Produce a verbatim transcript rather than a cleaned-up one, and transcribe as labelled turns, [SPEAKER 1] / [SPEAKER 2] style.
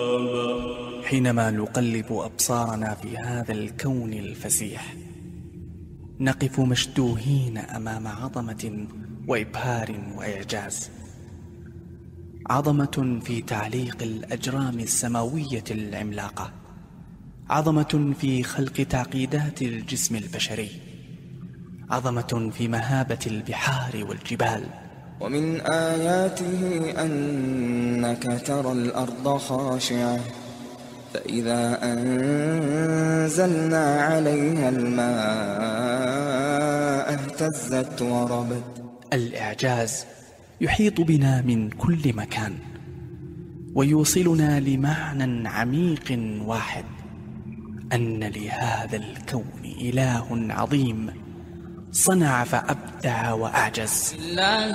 [SPEAKER 1] حينما نقلب أبصارنا في هذا الكون الفسيح نقف مشدوهين أمام عظمة وإبهار وإعجاز. عظمة في تعليق الأجرام السماوية العملاقة، عظمة في خلق تعقيدات الجسم البشري، عظمة في مهابة البحار والجبال.
[SPEAKER 2] ومن آياته أنك ترى الأرض خاشعة فإذا أنزلنا عليها الماء اهتزت وربت.
[SPEAKER 1] الإعجاز يحيط بنا من كل مكان ويوصلنا لمعنى عميق واحد، أن لهذا الكون إله عظيم صنع فأبدع وأعجز.